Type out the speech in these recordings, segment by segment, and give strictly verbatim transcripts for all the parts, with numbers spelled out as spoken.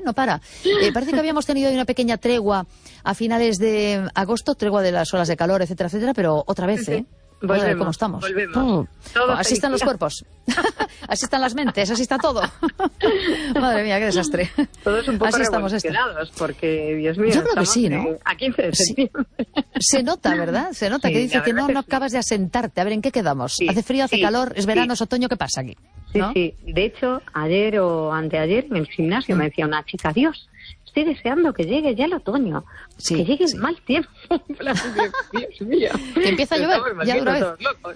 no para. Eh, parece que habíamos tenido una pequeña tregua a finales de agosto, tregua de las olas de calor, etcétera, etcétera, pero otra vez, ¿eh? Volvemos, Joder, ¿cómo estamos? Volvemos. Oh, Todo así están los cuerpos, así están las mentes, así está todo. Madre mía, qué desastre. Todos un poco así estamos revolucionados, porque, Dios mío, yo creo que sí, ¿no? A quince de septiembre. Sí. Se nota, ¿verdad? Se nota sí, que dice que no, no sí. acabas de asentarte. A ver, ¿en qué quedamos? Sí, ¿hace frío, hace sí, calor, es verano, sí. es otoño? ¿Qué pasa aquí? ¿No? Sí, sí. De hecho, ayer o anteayer en el gimnasio mm. me decía una chica, Dios, estoy deseando que llegue ya el otoño, sí, que llegue sí. el mal tiempo. Dios mío. Que empieza a llover, ya de una vez.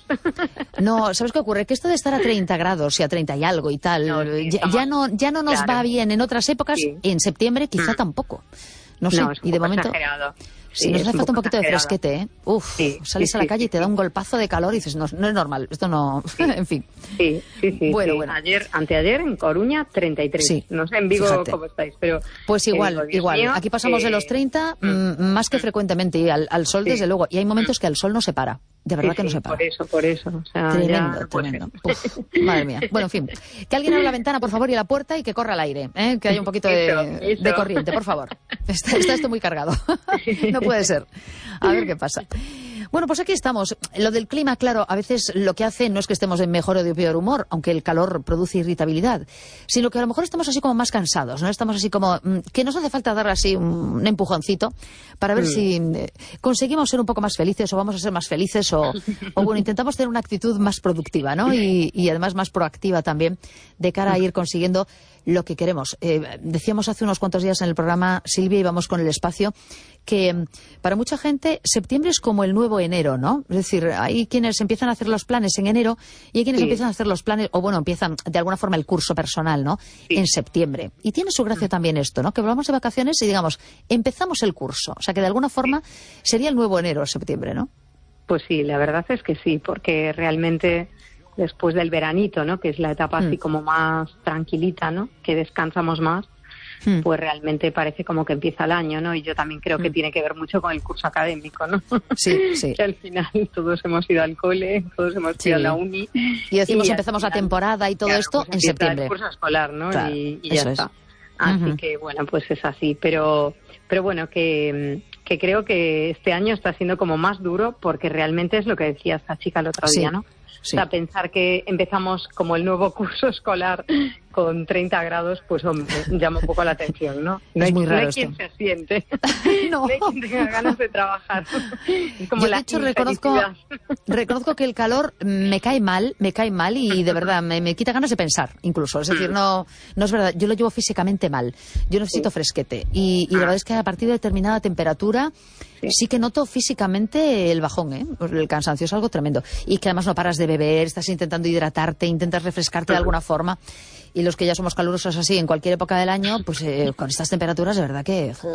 No, ¿sabes qué ocurre? Que esto de estar a treinta grados y a treinta y algo y tal, no, sí, ya, ya, no, ya no nos claro. va bien en otras épocas, sí. en septiembre quizá mm. tampoco. No sé, no, es un y de poco momento... Exagerado. Sí, nos hace falta un poquito exagerado. de fresquete, ¿eh? Uf, sí, sales sí, a la calle sí, y te da un golpazo de calor y dices, no, no es normal, esto no... Sí. en fin. Sí, sí, sí. Bueno, sí. bueno. Ayer, anteayer en Coruña, treinta y tres. Sí. No sé en Vigo Fíjate. cómo estáis, pero... Pues igual, digo, igual. Mío, Aquí pasamos eh... de los treinta mm, más que frecuentemente, y al, al sol sí. desde luego. Y hay momentos que el sol no se para. De verdad sí, que no sí, se para. Por eso, por eso. O sea, tremendo, ya, tremendo. Pues, Uf, madre mía. Bueno, en fin. Que alguien abra la ventana, por favor, y la puerta y que corra al aire. ¿eh? Que haya un poquito de, eso, eso. de corriente, por favor. Está, está esto muy cargado. No puede ser. A ver qué pasa. Bueno, pues aquí estamos. Lo del clima, claro, a veces lo que hace no es que estemos en mejor o de peor humor, aunque el calor produce irritabilidad, sino que a lo mejor estamos así como más cansados, ¿no? Estamos así como que nos hace falta dar así un empujoncito para ver mm. si conseguimos ser un poco más felices o vamos a ser más felices o, o bueno, intentamos tener una actitud más productiva, ¿no? Y, y además más proactiva también de cara a ir consiguiendo lo que queremos. Eh, decíamos hace unos cuantos días en el programa, Silvia, íbamos con el espacio, que para mucha gente septiembre es como el nuevo enero, ¿no? Es decir, hay quienes empiezan a hacer los planes en enero y hay quienes sí. empiezan a hacer los planes, o bueno, empiezan de alguna forma el curso personal, ¿no? Sí. En septiembre. Y tiene su gracia también esto, ¿no? Que volvamos de vacaciones y digamos, empezamos el curso. O sea, que de alguna forma sería el nuevo enero, septiembre, ¿no? Pues sí, la verdad es que sí, porque realmente después del veranito, ¿no? Que es la etapa mm. así como más tranquilita, ¿no? Que descansamos más. Hmm. Pues realmente parece como que empieza el año, ¿no? Y yo también creo que hmm. tiene que ver mucho con el curso académico, ¿no? Sí, sí. Que al final todos hemos ido al cole, todos hemos sí. ido a la uni. Y decimos y empezamos final, la temporada y todo claro, esto pues en septiembre. El curso escolar, ¿no? Claro, y, y ya eso está. Es. Así uh-huh. que, bueno, pues es así. Pero, pero bueno, que, que creo que este año está siendo como más duro porque realmente es lo que decía esta chica el otro sí. día, ¿no? Sí. O sea, pensar que empezamos como el nuevo curso escolar con treinta grados, pues hombre, llama un poco la atención, ¿no? No es hay, muy raro no hay esto. quien se siente, no. no hay quien tenga ganas de trabajar. Es como Yo, la de hecho, reconozco, reconozco que el calor me cae mal, me cae mal y de verdad me, me quita ganas de pensar, incluso. Es decir, no, no es verdad, yo lo llevo físicamente mal. Yo necesito sí. fresquete. Y, y la verdad es que a partir de determinada temperatura sí. sí que noto físicamente el bajón, ¿eh? El cansancio es algo tremendo. Y que además no paras de beber, estás intentando hidratarte, intentas refrescarte de alguna forma. Y los que ya somos calurosos así en cualquier época del año, pues eh, con estas temperaturas de verdad que se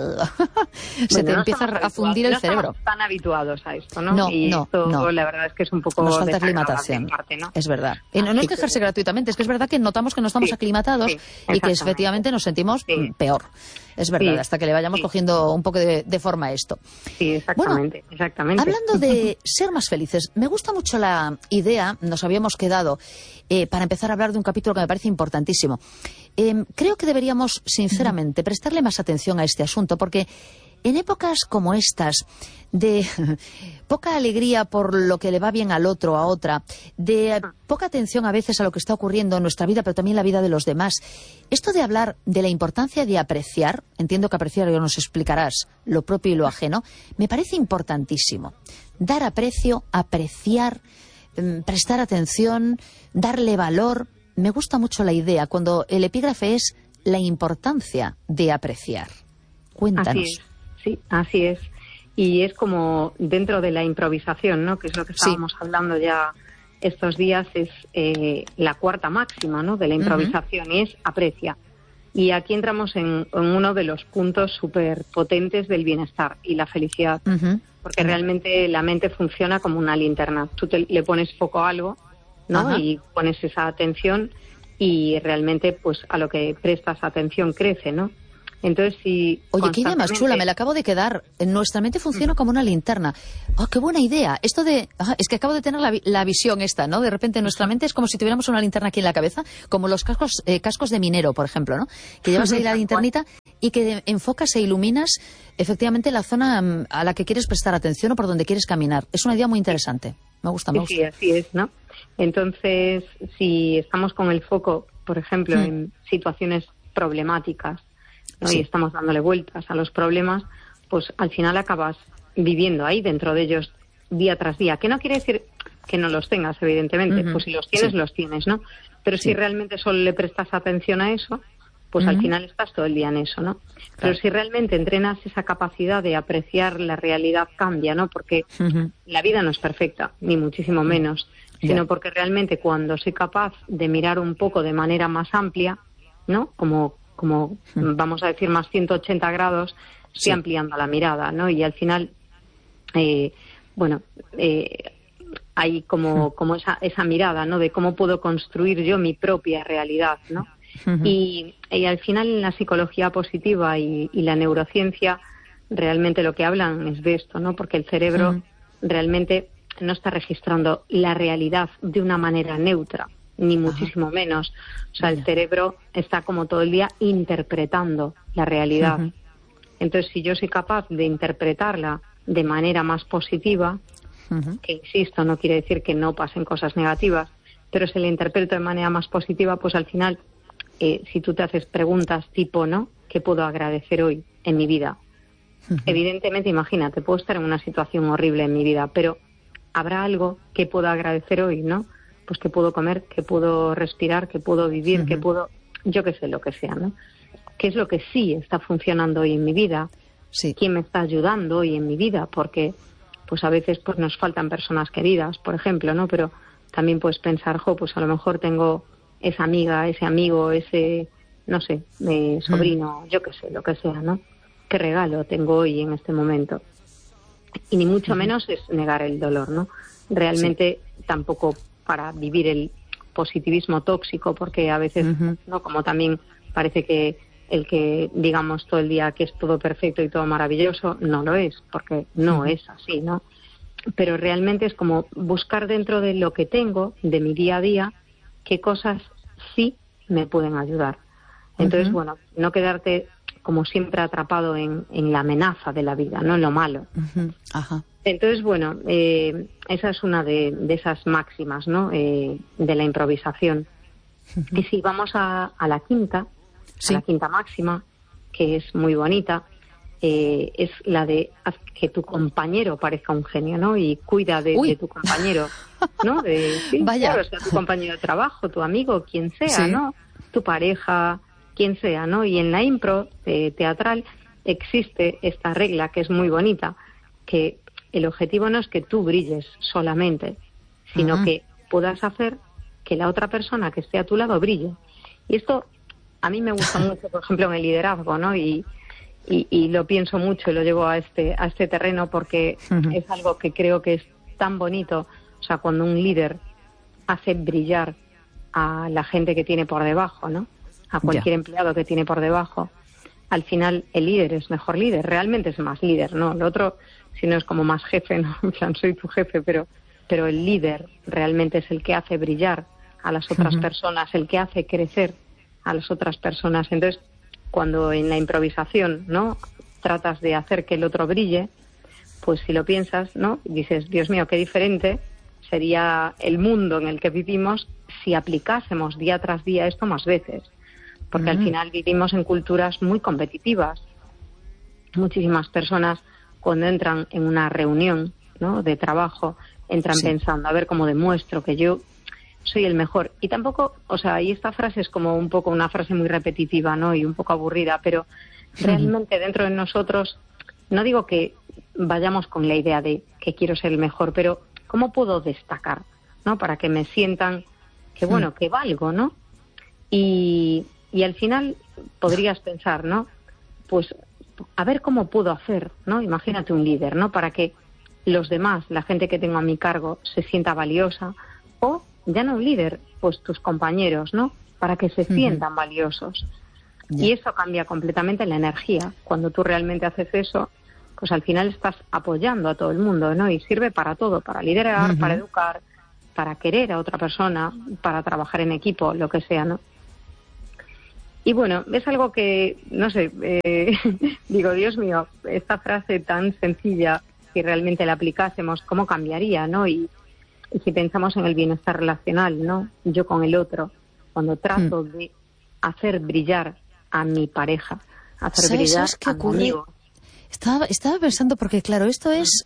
bueno, te no empieza a fundir el no cerebro. No están habituados a esto, ¿no? No, y no, esto, no. La verdad es que es un poco nos falta aclimatación, parte, ¿no? Es verdad. Y no, no es quejarse que... gratuitamente, es que es verdad que notamos que no estamos sí, aclimatados sí, y que efectivamente nos sentimos sí. peor. Es verdad, sí, hasta que le vayamos sí. cogiendo un poco de, de forma a esto. Sí, exactamente, bueno, exactamente. Hablando de ser más felices, me gusta mucho la idea, nos habíamos quedado, eh, para empezar a hablar de un capítulo que me parece importantísimo. Eh, creo que deberíamos, sinceramente, prestarle más atención a este asunto, porque en épocas como estas, de poca alegría por lo que le va bien al otro, a otra, de poca atención a veces a lo que está ocurriendo en nuestra vida, pero también en la vida de los demás, esto de hablar de la importancia de apreciar, entiendo que apreciar ya nos explicarás lo propio y lo ajeno, me parece importantísimo. Dar aprecio, apreciar, prestar atención, darle valor. Me gusta mucho la idea cuando el epígrafe es la importancia de apreciar. Cuéntanos. Así es. Sí, así es. Y es como dentro de la improvisación, ¿no? Que es lo que estábamos sí. hablando ya estos días, es eh, la cuarta máxima, ¿no? De la improvisación, uh-huh. y es aprecia. Y aquí entramos en, en uno de los puntos súper potentes del bienestar y la felicidad. Uh-huh. Porque uh-huh. realmente la mente funciona como una linterna. Tú te, le pones foco a algo, ¿no? Uh-huh. Y pones esa atención y realmente, pues, a lo que prestas atención crece, ¿no? Entonces, si Oye, qué idea más chula, me la acabo de quedar. Nuestra mente funciona como una linterna. ¡Oh, qué buena idea! Esto de... Ah, es que acabo de tener la, la visión esta, ¿no? De repente nuestra mente es como si tuviéramos una linterna aquí en la cabeza, como los cascos, eh, cascos de minero, por ejemplo, ¿no? Que llevas ahí la linternita y que enfocas e iluminas efectivamente la zona a la que quieres prestar atención o por donde quieres caminar. Es una idea muy interesante. Me gusta, me gusta. Sí, así es, ¿no? Entonces, si estamos con el foco, por ejemplo, mm. en situaciones problemáticas, ¿no? Sí. Y estamos dándole vueltas a los problemas, pues al final acabas viviendo ahí dentro de ellos día tras día. Que no quiere decir que no los tengas, evidentemente. Uh-huh. Pues si los tienes, sí. los tienes, ¿no? Pero sí. si realmente solo le prestas atención a eso, pues uh-huh. al final estás todo el día en eso, ¿no? Claro. Pero si realmente entrenas esa capacidad de apreciar la realidad, cambia, ¿no? Porque uh-huh. la vida no es perfecta, ni muchísimo menos, uh-huh. sino porque realmente cuando soy capaz de mirar un poco de manera más amplia, ¿no? Como como vamos a decir más ciento ochenta grados, estoy sí. ampliando la mirada, ¿no? Y al final, eh, bueno, eh, hay como, como esa, esa mirada, ¿no? De cómo puedo construir yo mi propia realidad, ¿no? Uh-huh. Y, y al final en la psicología positiva y, y la neurociencia realmente lo que hablan es de esto, ¿no? Porque el cerebro uh-huh. realmente no está registrando la realidad de una manera neutra, ni muchísimo Ajá. menos. O sea, el cerebro está como todo el día interpretando la realidad. Uh-huh. Entonces, si yo soy capaz de interpretarla de manera más positiva, uh-huh. que insisto, no quiere decir que no pasen cosas negativas, pero si la interpreto de manera más positiva, pues al final, eh, si tú te haces preguntas tipo, ¿no? ¿Qué puedo agradecer hoy en mi vida? Uh-huh. Evidentemente, imagínate, puedo estar en una situación horrible en mi vida, pero ¿habrá algo que puedo agradecer hoy, no? Pues que puedo comer, que puedo respirar, que puedo vivir, uh-huh. que puedo, yo qué sé, lo que sea, ¿no? ¿Qué es lo que sí está funcionando hoy en mi vida? Sí. ¿Quién me está ayudando hoy en mi vida? Porque pues a veces pues nos faltan personas queridas, por ejemplo, ¿no? Pero también puedes pensar, jo, pues a lo mejor tengo esa amiga, ese amigo, ese, no sé, eh, sobrino, uh-huh. yo qué sé, lo que sea, ¿no? ¿Qué regalo tengo hoy en este momento? Y ni mucho uh-huh. menos es negar el dolor, ¿no? Realmente sí. tampoco para vivir el positivismo tóxico, porque a veces, uh-huh. no, como también parece que el que digamos todo el día que es todo perfecto y todo maravilloso, no lo es, porque no uh-huh. es así, ¿no? Pero realmente es como buscar dentro de lo que tengo, de mi día a día, qué cosas sí me pueden ayudar. Entonces, uh-huh. bueno, no quedarte como siempre atrapado en, en la amenaza de la vida, no en lo malo. Uh-huh. Ajá. Entonces, bueno, eh, esa es una de, de esas máximas, ¿no? Eh, de la improvisación. Uh-huh. Y si vamos a, a la quinta, sí. a la quinta máxima, que es muy bonita, eh, es la de haz que tu compañero parezca un genio, ¿no? Y cuida de, de tu compañero, ¿no? De, sí, Vaya. Claro, o sea, tu compañero de trabajo, tu amigo, quien sea, sí. ¿no? Tu pareja, quien sea, ¿no? Y en la impro eh, teatral existe esta regla que es muy bonita, que el objetivo no es que tú brilles solamente, sino uh-huh. que puedas hacer que la otra persona que esté a tu lado brille. Y esto a mí me gusta mucho, por ejemplo, en el liderazgo, ¿no? Y, y, y lo pienso mucho y lo llevo a este, a este terreno porque uh-huh. es algo que creo que es tan bonito. O sea, cuando un líder hace brillar a la gente que tiene por debajo, ¿no? A cualquier yeah. empleado que tiene por debajo. Al final, el líder es mejor líder, realmente es más líder, ¿no? Lo otro, si no es como más jefe, ¿no? En plan, soy tu jefe, pero, pero el líder realmente es el que hace brillar a las otras uh-huh. personas, el que hace crecer a las otras personas. Entonces, cuando en la improvisación, ¿no? Tratas de hacer que el otro brille, pues si lo piensas, ¿no? Dices, Dios mío, qué diferente sería el mundo en el que vivimos si aplicásemos día tras día esto más veces. Porque uh-huh. al final vivimos en culturas muy competitivas. Muchísimas personas cuando entran en una reunión, ¿no? de trabajo, entran sí. pensando, a ver cómo demuestro que yo soy el mejor. Y tampoco, o sea, y esta frase es como un poco una frase muy repetitiva, ¿no? Y un poco aburrida, pero uh-huh. realmente dentro de nosotros, no digo que vayamos con la idea de que quiero ser el mejor, pero ¿cómo puedo destacar, ¿no? Para que me sientan que, bueno, uh-huh. que valgo, ¿no? Y, y al final podrías pensar, ¿no? Pues a ver cómo puedo hacer, ¿no? Imagínate un líder, ¿no? Para que los demás, la gente que tengo a mi cargo, se sienta valiosa. O ya no un líder, pues tus compañeros, ¿no? Para que se sientan uh-huh. valiosos. Yeah. Y eso cambia completamente la energía. Cuando tú realmente haces eso, pues al final estás apoyando a todo el mundo, ¿no? Y sirve para todo, para liderar, uh-huh. para educar, para querer a otra persona, para trabajar en equipo, lo que sea, ¿no? Y bueno, es algo que, no sé, eh, digo, Dios mío, esta frase tan sencilla, si realmente la aplicásemos, ¿cómo cambiaría, no? Y, y si pensamos en el bienestar relacional, ¿no? Yo con el otro, cuando trato mm. de hacer brillar a mi pareja, hacer ¿Sabes, brillar ¿sabes qué a ocurre? mi amigo. Estaba, estaba pensando, porque claro, esto es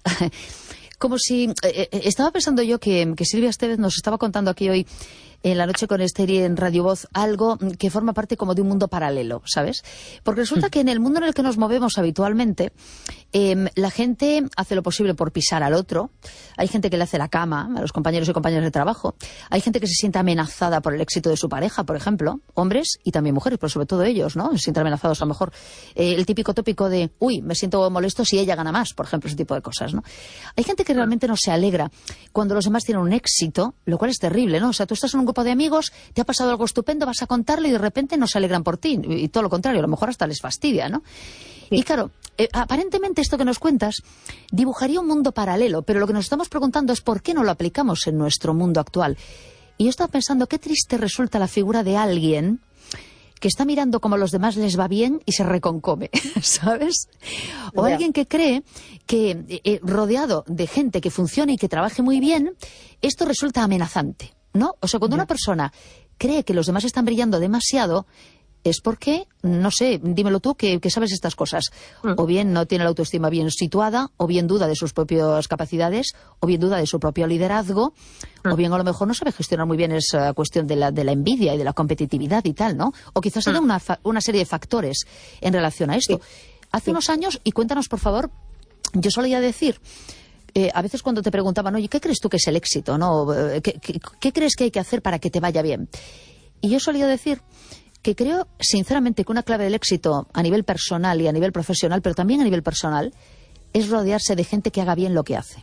como si... Eh, estaba pensando yo que, que Silvia Estevez nos estaba contando aquí hoy en La Noche con Esther y en Radio Voz algo que forma parte como de un mundo paralelo, ¿sabes? Porque resulta que en el mundo en el que nos movemos habitualmente, eh, la gente hace lo posible por pisar al otro. Hay gente que le hace la cama a los compañeros y compañeras de trabajo. Hay gente que se siente amenazada por el éxito de su pareja, por ejemplo. Hombres y también mujeres, pero sobre todo ellos, ¿no? Se sienten amenazados a lo mejor. Eh, el típico tópico de, uy, me siento molesto si ella gana más, por ejemplo, ese tipo de cosas, ¿no? Hay gente que realmente no se alegra cuando los demás tienen un éxito, lo cual es terrible, ¿no? O sea, tú estás en un grupo de amigos, te ha pasado algo estupendo, vas a contarlo y de repente no se alegran por ti. Y todo lo contrario, a lo mejor hasta les fastidia, ¿no? Sí. Y claro, eh, aparentemente esto que nos cuentas dibujaría un mundo paralelo, pero lo que nos estamos preguntando es por qué no lo aplicamos en nuestro mundo actual. Y yo estaba pensando, qué triste resulta la figura de alguien que está mirando como a los demás les va bien y se reconcome, ¿sabes? O yeah. alguien que cree que eh, rodeado de gente que funcione y que trabaje muy bien, esto resulta amenazante, ¿no? O sea, cuando yeah. una persona cree que los demás están brillando demasiado, es porque, no sé, dímelo tú, que, que sabes estas cosas. Mm. O bien no tiene la autoestima bien situada, o bien duda de sus propias capacidades, o bien duda de su propio liderazgo, mm. o bien a lo mejor no sabe gestionar muy bien esa cuestión de la, de la envidia y de la competitividad y tal, ¿no? O quizás mm. haya una, una serie de factores en relación a esto. Sí. Hace sí. unos años, y cuéntanos por favor, yo solía decir... Eh, a veces cuando te preguntaban, oye, ¿qué crees tú que es el éxito, no? ¿Qué, qué, ¿Qué crees que hay que hacer para que te vaya bien? Y yo solía decir que creo, sinceramente, que una clave del éxito a nivel personal y a nivel profesional, pero también a nivel personal, es rodearse de gente que haga bien lo que hace.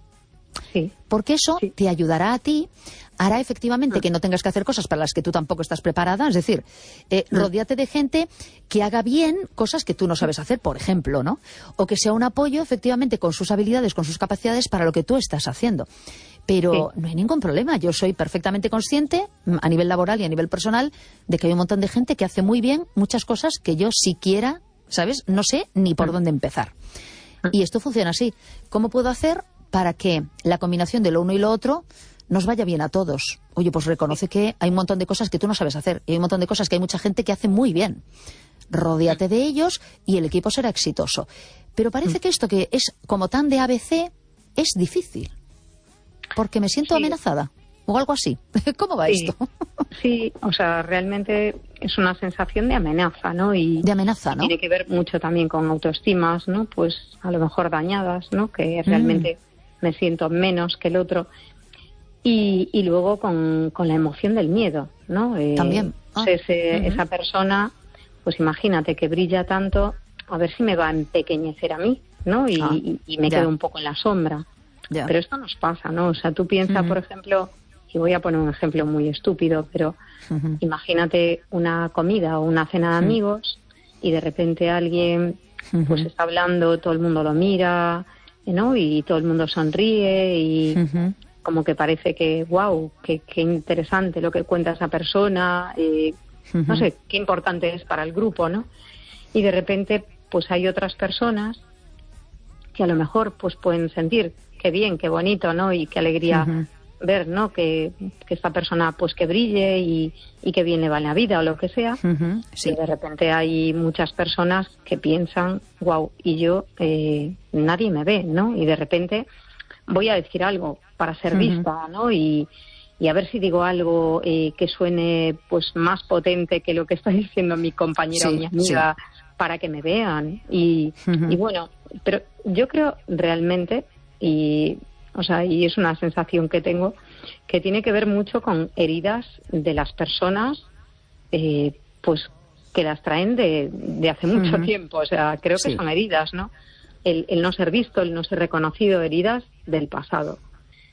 Sí. Porque eso sí. te ayudará a ti, hará efectivamente que no tengas que hacer cosas para las que tú tampoco estás preparada, es decir, eh, rodéate de gente que haga bien cosas que tú no sabes hacer, por ejemplo, ¿no? O que sea un apoyo efectivamente con sus habilidades, con sus capacidades para lo que tú estás haciendo. Pero sí. no hay ningún problema, yo soy perfectamente consciente a nivel laboral y a nivel personal de que hay un montón de gente que hace muy bien muchas cosas que yo siquiera, ¿sabes? No sé ni por dónde empezar. Y esto funciona así. ¿Cómo puedo hacer para que la combinación de lo uno y lo otro nos vaya bien a todos? Oye, pues reconoce que hay un montón de cosas que tú no sabes hacer y hay un montón de cosas que hay mucha gente que hace muy bien. Rodéate de ellos y el equipo será exitoso. Pero parece que esto que es como tan de A B C es difícil, porque me siento sí. amenazada o algo así. ¿Cómo va sí. esto? Sí, o sea, realmente es una sensación de amenaza, ¿no? Y de amenaza, ¿no? Tiene que ver mucho también con autoestimas, ¿no? Pues a lo mejor dañadas, ¿no? Que realmente mm. me siento menos que el otro. Y, y luego con, con la emoción del miedo, ¿no? Eh, También. Ah. Ese, uh-huh. Esa persona, pues imagínate que brilla tanto, a ver si me va a empequeñecer a mí, ¿no? Y, ah. y, y me ya. quedo un poco en la sombra. Ya. Pero esto nos pasa, ¿no? O sea, tú piensas, uh-huh. por ejemplo, y voy a poner un ejemplo muy estúpido, pero uh-huh. imagínate una comida o una cena de uh-huh. amigos y de repente alguien uh-huh. pues está hablando, todo el mundo lo mira, ¿no? Y todo el mundo sonríe y uh-huh. como que parece que, wow, qué, qué interesante lo que cuenta esa persona, eh, uh-huh. no sé, qué importante es para el grupo, ¿no? Y de repente, pues hay otras personas que a lo mejor pues pueden sentir qué bien, qué bonito, ¿no? Y qué alegría uh-huh. ver, ¿no? Que, que esta persona pues que brille y, y que bien le va en la vida o lo que sea. Uh-huh. Sí. Y de repente hay muchas personas que piensan, wow, y yo, eh, nadie me ve, ¿no? Y de repente voy a decir algo para ser uh-huh. vista, ¿no? Y, y a ver si digo algo eh, que suene pues más potente que lo que está diciendo mi compañera sí, o mi amiga sí. para que me vean. Y, uh-huh. y bueno, pero yo creo realmente, y o sea, y es una sensación que tengo, que tiene que ver mucho con heridas de las personas, eh, pues que las traen de, de hace mucho uh-huh. tiempo. O sea, creo que sí. son heridas, ¿no? El, el no ser visto, el no ser reconocido, heridas del pasado.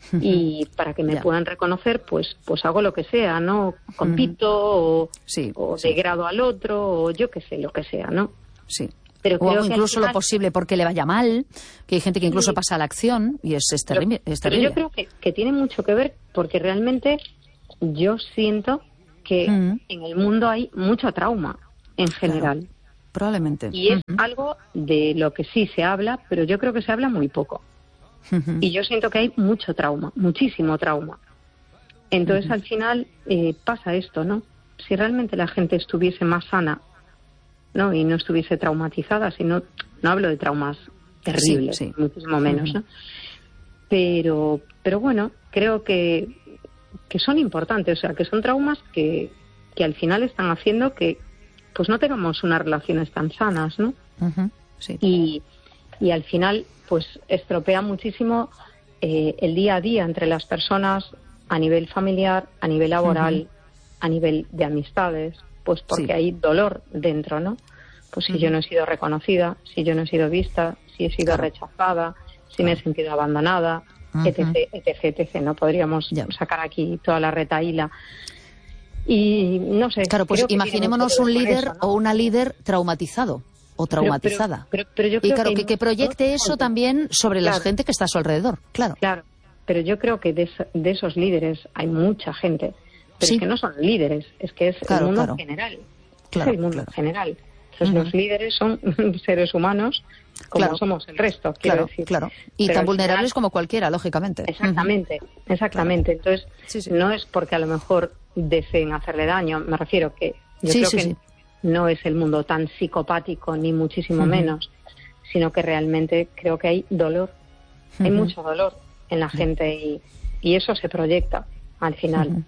y para que me ya. puedan reconocer, pues pues hago lo que sea, ¿no? Compito o, sí, o sí. degrado al otro o yo qué sé, lo que sea, ¿no? Sí. Pero o hago creo incluso final... lo posible porque le vaya mal, que hay gente que incluso sí. pasa a la acción y es, es terrible. Pero, es terrible. pero yo creo que, que tiene mucho que ver porque realmente yo siento que uh-huh. en el mundo hay mucho trauma en general. Claro, probablemente. Y es uh-huh. algo de lo que sí se habla, pero yo creo que se habla muy poco. Uh-huh. Y yo siento que hay mucho trauma, muchísimo trauma. Entonces uh-huh. al final eh, pasa esto, ¿no? Si realmente la gente estuviese más sana, ¿no? Y no estuviese traumatizada, sino no hablo de traumas terribles, sí, sí. muchísimo menos, uh-huh. ¿no? Pero, pero bueno, creo que, que son importantes, o sea, que son traumas que, que al final están haciendo que pues no tengamos unas relaciones tan sanas, ¿no? Uh-huh. Sí. Y, y al final pues estropea muchísimo eh, el día a día entre las personas a nivel familiar, a nivel laboral, uh-huh. a nivel de amistades, pues porque sí. hay dolor dentro, ¿no? Pues si uh-huh. yo no he sido reconocida, si yo no he sido vista, si he sido claro. rechazada, si claro. me he sentido abandonada, uh-huh. etc, etc, etc, ¿no? Podríamos yeah. sacar aquí toda la retahíla. Y no sé. Claro, pues imaginémonos un líder eso, ¿no? o una líder traumatizado o traumatizada. Pero, pero, pero yo creo y claro, que, que, que proyecte eso también sobre claro. la gente que está a su alrededor, claro. Claro, pero yo creo que de, de esos líderes hay mucha gente. Pero sí. es que no son líderes, es que es claro, el mundo claro. en general. Claro, es el mundo claro. en general. Entonces uh-huh. los líderes son seres humanos como claro. somos el resto, quiero claro, decir. Claro, y pero tan vulnerables final... como cualquiera, lógicamente. Exactamente, uh-huh. exactamente. Claro. Entonces, sí, sí. no es porque a lo mejor deseen hacerle daño, me refiero que yo sí, creo sí, que sí. no es el mundo tan psicopático ni muchísimo uh-huh. menos, sino que realmente creo que hay dolor, uh-huh. hay mucho dolor en la gente y, y eso se proyecta al final. Uh-huh.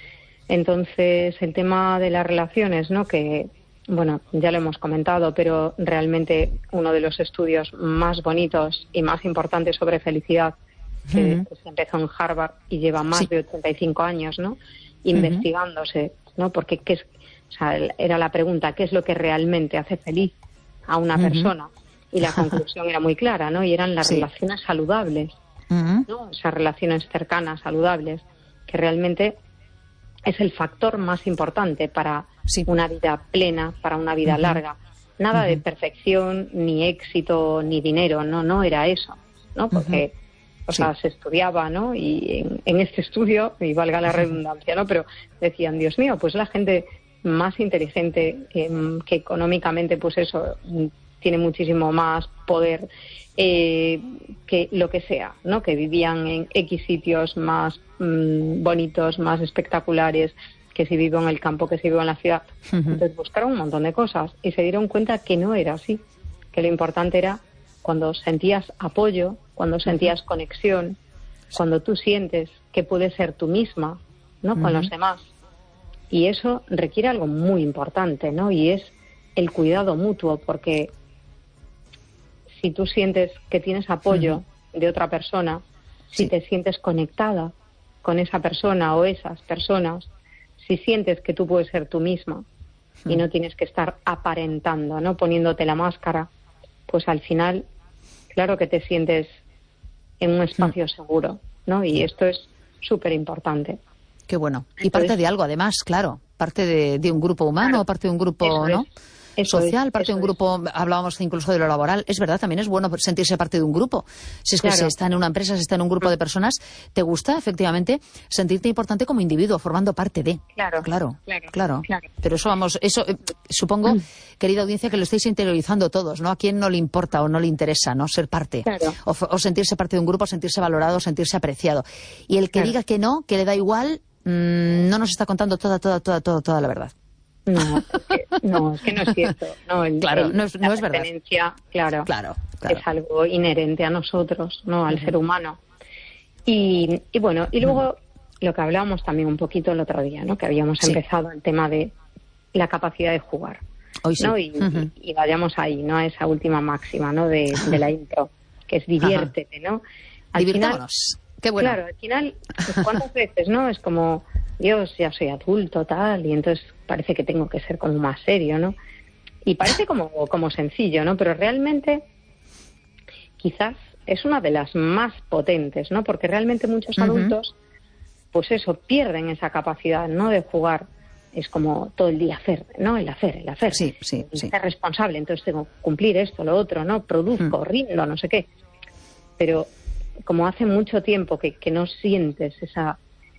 Entonces, el tema de las relaciones, ¿no? Que, bueno, ya lo hemos comentado, pero realmente uno de los estudios más bonitos y más importantes sobre felicidad que, uh-huh. que se empezó en Harvard y lleva más sí. de ochenta y cinco años, ¿no? Investigándose, ¿no? Porque ¿qué es? O sea, era la pregunta, ¿qué es lo que realmente hace feliz a una uh-huh. persona? Y la conclusión era muy clara, ¿no? Y eran las sí. relaciones saludables, uh-huh. ¿no? Esas relaciones cercanas, saludables, que realmente es el factor más importante para sí. una vida plena, para una vida uh-huh. larga. Nada uh-huh. de perfección, ni éxito, ni dinero, no, no era eso, ¿no? Porque, uh-huh. o sea, sí. se estudiaba, ¿no? Y en, en este estudio, y valga la redundancia, ¿no? Pero decían, Dios mío, pues la gente más inteligente, eh, que económicamente, pues eso, tiene muchísimo más poder, eh, que lo que sea, ¿no? Que vivían en X sitios más mmm, bonitos, más espectaculares, que si vivo en el campo, que si vivo en la ciudad. Uh-huh. Entonces buscaron un montón de cosas y se dieron cuenta que no era así, que lo importante era cuando sentías apoyo, cuando sentías uh-huh. conexión, cuando tú sientes que puedes ser tú misma, ¿no? Uh-huh. Con los demás. Y eso requiere algo muy importante, ¿no? Y es el cuidado mutuo, porque si tú sientes que tienes apoyo uh-huh. de otra persona, si sí. te sientes conectada con esa persona o esas personas, si sientes que tú puedes ser tú misma uh-huh. y no tienes que estar aparentando, ¿no? Poniéndote la máscara, pues al final, claro que te sientes en un espacio uh-huh. seguro, ¿no? Y esto es súper importante. Qué bueno. Y Entonces, parte de algo, además, claro. Parte de, de un grupo humano, claro, parte de un grupo, ¿no? Es. Eso social, es, parte de un grupo, es. hablábamos incluso de lo laboral. Es verdad, también es bueno sentirse parte de un grupo. Si es que claro. se está en una empresa, se está en un grupo de personas, te gusta, efectivamente, sentirte importante como individuo, formando parte de. Claro, claro, claro. claro. claro. Pero eso, vamos, eso, eh, supongo, mm. querida audiencia, que lo estáis interiorizando todos, ¿no? A quién no le importa o no le interesa, ¿no? Ser parte. Claro. O, o sentirse parte de un grupo, sentirse valorado, sentirse apreciado. Y el que claro. diga que no, que le da igual, mmm, no nos está contando toda, toda, toda, toda, toda la verdad. No, es que no, es que no es cierto. No, el, claro, el, no es, no la es verdad. Claro, claro, claro, es algo inherente a nosotros, no al uh-huh. ser humano. Y, y bueno, y luego uh-huh. lo que hablábamos también un poquito el otro día, ¿no? Que habíamos sí. empezado el tema de la capacidad de jugar. Hoy sí. ¿no? Y, uh-huh. y, y vayamos ahí, ¿no? A esa última máxima, ¿no? De, de la intro, que es diviértete, ¿no? Al Divirtámonos. Final, Qué bueno. Claro, al final, pues, ¿cuántas veces, no? Es como, Dios, ya soy adulto, tal, y entonces parece que tengo que ser como más serio, ¿no? Y parece como, como sencillo, ¿no? Pero realmente, quizás es una de las más potentes, ¿no? Porque realmente muchos uh-huh. adultos, pues eso, pierden esa capacidad, ¿no? De jugar. Es como todo el día hacer, ¿no? El hacer, el hacer. Sí, sí, el sí. Ser responsable, entonces tengo que cumplir esto, lo otro, ¿no? Produzco, uh-huh. rindo, no sé qué. Pero como hace mucho tiempo que, que no sientes esa,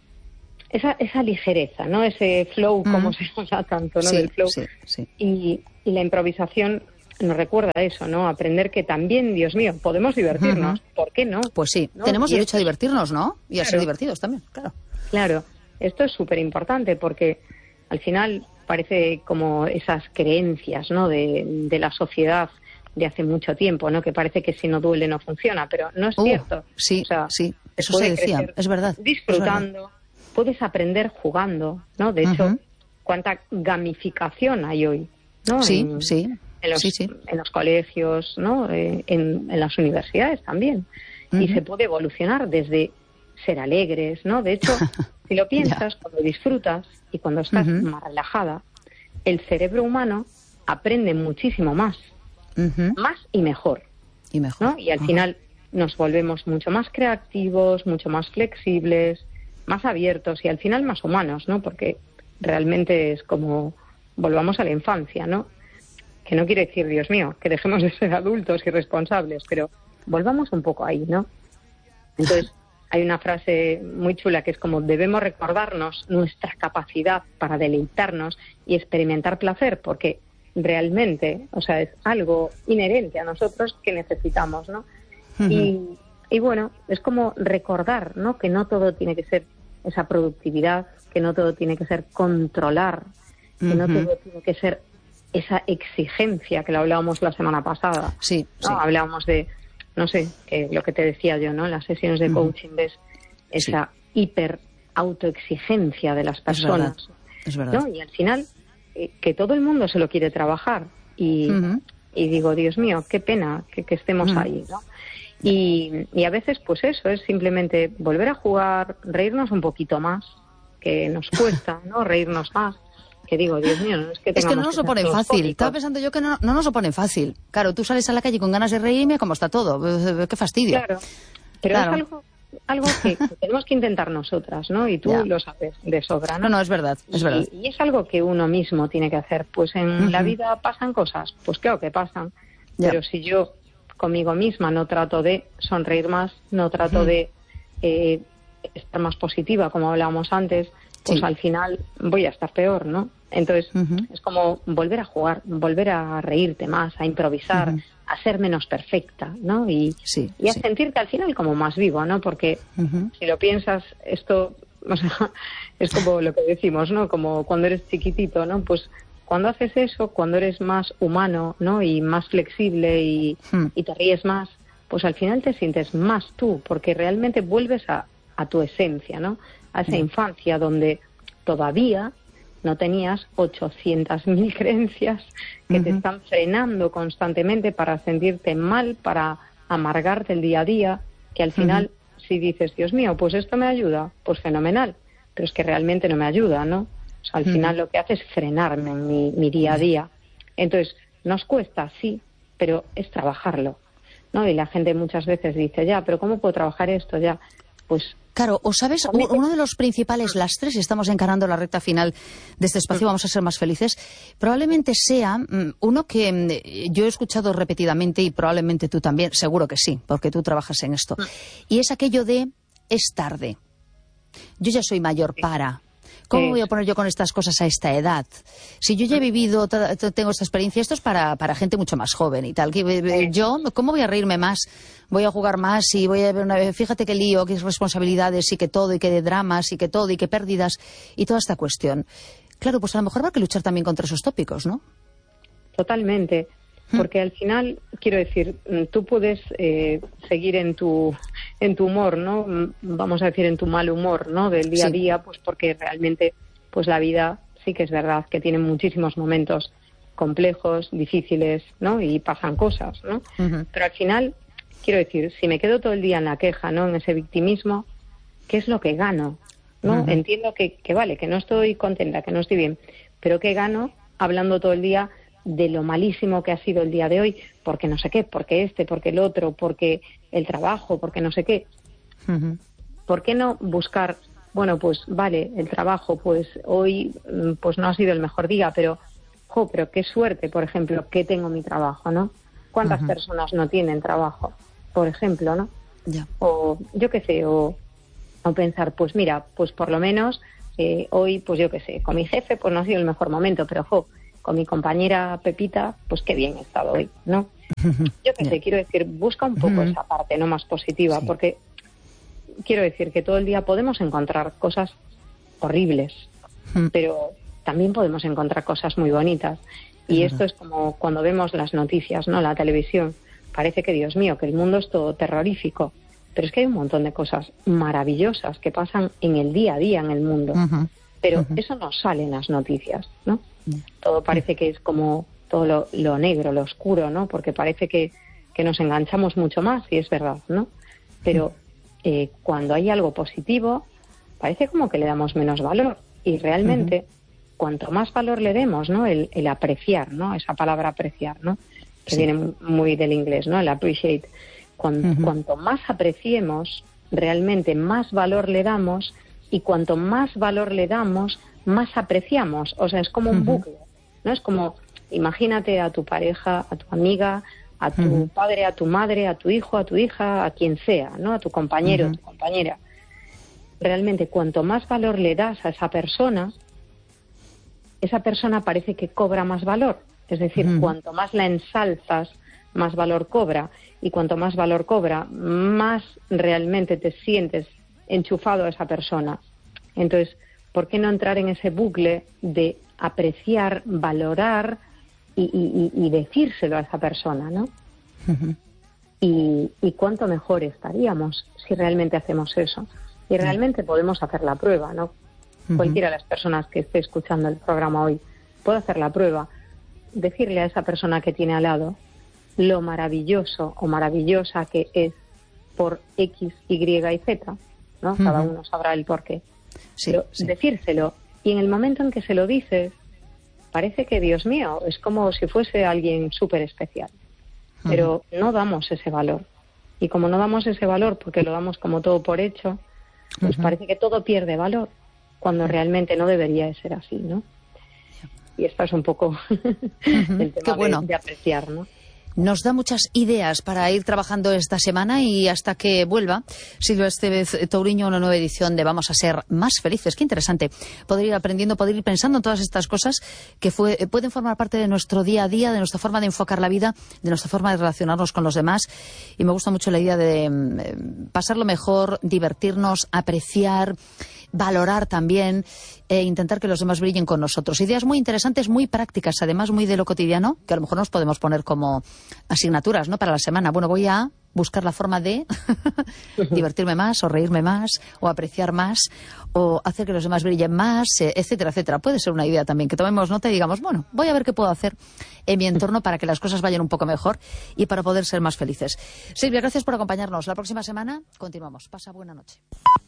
esa esa ligereza, ¿no? Ese flow, uh-huh. como se llama tanto, ¿no? Sí, Del flow. Sí, sí. Y, y la improvisación nos recuerda eso, ¿no? Aprender que también, Dios mío, podemos divertirnos. Uh-huh. ¿Por qué no? Pues sí, ¿no? tenemos y derecho esto... a divertirnos, ¿no? Y claro. a ser divertidos también, claro. Claro, esto es súper importante porque al final parece como esas creencias, ¿no? De, de la sociedad de hace mucho tiempo, ¿no? Que parece que si no duele no funciona, pero no es uh, cierto. Sí, o sea, sí, eso se decía, es verdad. Disfrutando, es verdad. Puedes aprender jugando, ¿no? De hecho, uh-huh. cuánta gamificación hay hoy, ¿no? Sí, en, sí. En los, sí, sí. en los colegios, ¿no? Eh, en, en las universidades también. Uh-huh. Y se puede evolucionar desde ser alegres, ¿no? De hecho, si lo piensas, cuando disfrutas y cuando estás uh-huh. más relajada, el cerebro humano aprende muchísimo más, uh-huh. más y mejor, y mejor, ¿no? Y al uh-huh. final nos volvemos mucho más creativos, mucho más flexibles, más abiertos y al final más humanos, ¿no? Porque realmente es como volvamos a la infancia, ¿no? Que no quiere decir, Dios mío, que dejemos de ser adultos y responsables, pero volvamos un poco ahí, ¿no? Entonces hay una frase muy chula que es como debemos recordarnos nuestra capacidad para deleitarnos y experimentar placer, porque realmente, o sea, es algo inherente a nosotros que necesitamos, ¿no? Uh-huh. Y, y bueno, es como recordar, ¿no? Que no todo tiene que ser esa productividad, que no todo tiene que ser controlar, que uh-huh. no todo tiene que ser esa exigencia que lo hablábamos la semana pasada. Sí, ¿no? sí. Hablábamos de no sé, que lo que te decía yo, ¿no? En las sesiones de coaching ves esa sí. hiper autoexigencia de las personas. Es verdad, es verdad. ¿no? Y al final, eh, que todo el mundo se lo quiere trabajar. Y, uh-huh. y digo, Dios mío, qué pena que, que estemos uh-huh. ahí, ¿no? Y, y a veces, pues eso, es simplemente volver a jugar, reírnos un poquito más, que nos cuesta, ¿no? Reírnos más. Que digo, Dios mío, no es que es que no nos que lo ponen fácil. cómicos. Estaba pensando yo que no, no nos lo ponen fácil. Claro, tú sales a la calle con ganas de reírme, como está todo. Qué fastidio. Claro, pero claro. es algo, algo que, que tenemos que intentar nosotras, ¿no? Y tú ya. lo sabes de sobra, ¿no? No, no, es verdad, es y, verdad. Y es algo que uno mismo tiene que hacer. Pues en uh-huh. la vida pasan cosas, pues claro que pasan. Ya. Pero si yo conmigo misma no trato de sonreír más, no trato uh-huh. de eh, estar más positiva, como hablábamos antes, pues sí. al final voy a estar peor, ¿no? Entonces, uh-huh. es como volver a jugar, volver a reírte más, a improvisar, uh-huh. a ser menos perfecta, ¿no? Y, sí, y a sí. sentirte al final como más vivo, ¿no? Porque uh-huh. si lo piensas, esto, o sea, es como lo que decimos, ¿no? Como cuando eres chiquitito, ¿no? Pues cuando haces eso, cuando eres más humano, ¿no? Y más flexible y, uh-huh. y te ríes más, pues al final te sientes más tú, porque realmente vuelves a, a tu esencia, ¿no? A esa uh-huh. infancia donde todavía no tenías ochocientas mil creencias que uh-huh. te están frenando constantemente para sentirte mal, para amargarte el día a día, que al final, uh-huh. si dices, Dios mío, pues esto me ayuda, pues fenomenal, pero es que realmente no me ayuda, ¿no? O sea, al uh-huh. final lo que hace es frenarme en mi, mi día a día. Entonces, nos cuesta, sí, pero es trabajarlo, ¿no? Y la gente muchas veces dice, ya, pero ¿cómo puedo trabajar esto? Ya, pues... Claro, o sabes, uno de los principales lastres, y estamos encarando la recta final de este espacio, vamos a ser más felices, probablemente sea uno que yo he escuchado repetidamente y probablemente tú también, seguro que sí, porque tú trabajas en esto, y es aquello de es tarde. Yo ya soy mayor para... ¿Cómo voy a poner yo con estas cosas a esta edad? Si yo ya he vivido, tengo esta experiencia, esto es para, para gente mucho más joven y tal. Yo, ¿cómo voy a reírme más? Voy a jugar más y voy a ver una vez, fíjate qué lío, qué responsabilidades y qué todo, y qué de dramas y qué todo, y qué pérdidas y toda esta cuestión. Claro, pues a lo mejor va a que luchar también contra esos tópicos, ¿no? Totalmente. Porque al final, quiero decir, tú puedes eh, seguir en tu en tu humor, ¿no? Vamos a decir en tu mal humor, ¿no? Del día sí. a día, pues porque realmente, pues la vida sí que es verdad que tiene muchísimos momentos complejos, difíciles, ¿no? Y pasan cosas, ¿no? Uh-huh. Pero al final, quiero decir, si me quedo todo el día en la queja, ¿no? En ese victimismo, ¿qué es lo que gano? ¿No? Uh-huh. Entiendo que, que vale, que no estoy contenta, que no estoy bien, pero ¿qué gano hablando todo el día de lo malísimo que ha sido el día de hoy, porque no sé qué, porque este, porque el otro, porque el trabajo, porque no sé qué. Uh-huh. ¿Por qué no buscar, bueno, pues vale, el trabajo, pues hoy pues no ha sido el mejor día, pero, jo, pero qué suerte, por ejemplo, que tengo mi trabajo, ¿no? ¿Cuántas uh-huh. personas no tienen trabajo, por ejemplo, no? Yeah. O yo qué sé, o, o pensar, pues mira, pues por lo menos eh, hoy, pues yo qué sé, con mi jefe pues no ha sido el mejor momento, pero jo, con mi compañera Pepita, pues qué bien he estado hoy, ¿no? Yo qué sé, yeah. quiero decir, busca un poco uh-huh. esa parte no más positiva, sí. porque quiero decir que todo el día podemos encontrar cosas horribles, uh-huh. pero también podemos encontrar cosas muy bonitas. Y uh-huh. esto es como cuando vemos las noticias, ¿no? La televisión. Parece que, Dios mío, que el mundo es todo terrorífico. Pero es que hay un montón de cosas maravillosas que pasan en el día a día en el mundo. Uh-huh. Pero uh-huh. eso no sale en las noticias, ¿no? Uh-huh. Todo parece que es como todo lo, lo negro, lo oscuro, ¿no? Porque parece que, que nos enganchamos mucho más, y es verdad, ¿no? Pero eh, cuando hay algo positivo, parece como que le damos menos valor. Y realmente, uh-huh. cuanto más valor le demos, ¿no? El, el apreciar, ¿no? Esa palabra apreciar, ¿no? Que sí. viene muy del inglés, ¿no? El appreciate. Cuanto, uh-huh. cuanto más apreciemos, realmente más valor le damos, y cuanto más valor le damos, más apreciamos. O sea, es como un uh-huh. bucle, ¿no? Es como, imagínate a tu pareja, a tu amiga, a tu uh-huh. padre, a tu madre, a tu hijo, a tu hija, a quien sea, ¿no? A tu compañero, uh-huh. a tu compañera. Realmente, cuanto más valor le das a esa persona, esa persona parece que cobra más valor. Es decir, uh-huh. cuanto más la ensalzas, más valor cobra. Y cuanto más valor cobra, más realmente te sientes enchufado a esa persona. Entonces, ¿por qué no entrar en ese bucle de apreciar, valorar y, y, y decírselo a esa persona, ¿no? Uh-huh. Y, y cuánto mejor estaríamos si realmente hacemos eso. Y realmente podemos hacer la prueba, ¿no? Uh-huh. Cualquiera de las personas que esté escuchando el programa hoy puede hacer la prueba. Decirle a esa persona que tiene al lado lo maravilloso o maravillosa que es por X, Y y Z, ¿no? Uh-huh. Cada uno sabrá el porqué. Sí, Pero sí. decírselo, y en el momento en que se lo dices, parece que, Dios mío, es como si fuese alguien súper especial. Uh-huh. Pero no damos ese valor. Y como no damos ese valor, porque lo damos como todo por hecho, pues uh-huh. parece que todo pierde valor, cuando uh-huh. realmente no debería de ser así, ¿no? Y esto es un poco uh-huh. el tema Qué bueno. de, de apreciar, ¿no? Nos da muchas ideas para ir trabajando esta semana, y hasta que vuelva Silvia Estevez Touriño, una nueva edición de Vamos a ser más felices. Qué interesante poder ir aprendiendo, poder ir pensando en todas estas cosas que fue, pueden formar parte de nuestro día a día, de nuestra forma de enfocar la vida, de nuestra forma de relacionarnos con los demás. Y me gusta mucho la idea de eh, pasarlo mejor, divertirnos, apreciar, valorar también, e intentar que los demás brillen con nosotros. Ideas muy interesantes, muy prácticas, además muy de lo cotidiano, que a lo mejor nos podemos poner como asignaturas, ¿no?, para la semana. Bueno, voy a buscar la forma de divertirme más, o reírme más, o apreciar más, o hacer que los demás brillen más, etcétera, etcétera. Puede ser una idea también, que tomemos nota y digamos, bueno, voy a ver qué puedo hacer en mi entorno para que las cosas vayan un poco mejor y para poder ser más felices. Silvia, gracias por acompañarnos. La próxima semana continuamos. Pasa buena noche.